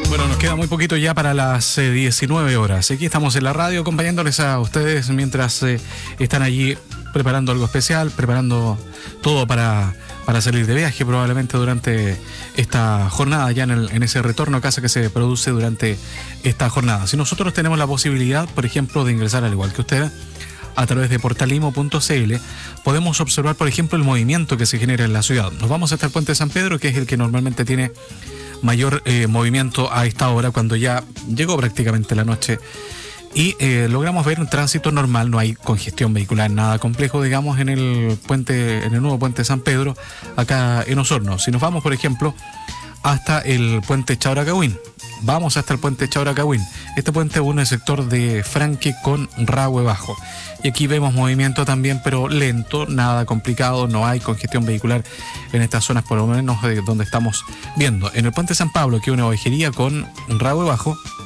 Bueno, nos queda muy poquito ya para las 19 horas. Aquí estamos en la radio acompañándoles a ustedes mientras están allí preparando algo especial, preparando todo para salir de viaje probablemente durante esta jornada, ya en ese retorno a casa que se produce durante esta jornada. Si nosotros tenemos la posibilidad, por ejemplo, de ingresar al igual que ustedes a través de portalimo.cl, podemos observar, por ejemplo, el movimiento que se genera en la ciudad. Nos vamos hasta el Puente San Pedro, que es el que normalmente tiene mayor movimiento a esta hora, cuando ya llegó prácticamente la noche, y logramos ver un tránsito normal. No hay congestión vehicular, nada complejo, digamos, en el nuevo Puente San Pedro, acá en Osorno. Si nos vamos, por ejemplo, hasta el Puente Chauracagüín, vamos hasta el Puente Chauracagüín. Este puente une el sector de Franque con Rahue Bajo. Y aquí vemos movimiento también, pero lento, nada complicado, no hay congestión vehicular en estas zonas, por lo menos donde estamos viendo. En el Puente San Pablo, que une Ovejería con Rahue Bajo,